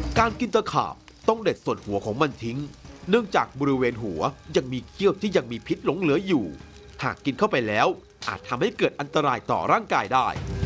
การกินตะขาบต้องเด็ดส่วนหัวของมันทิ้งเนื่องจากบริเวณหัวยังมีเขี้ยวที่ยังมีพิษหลงเหลืออยู่หากกินเข้าไปแล้วอาจทำให้เกิดอันตรายต่อร่างกายได้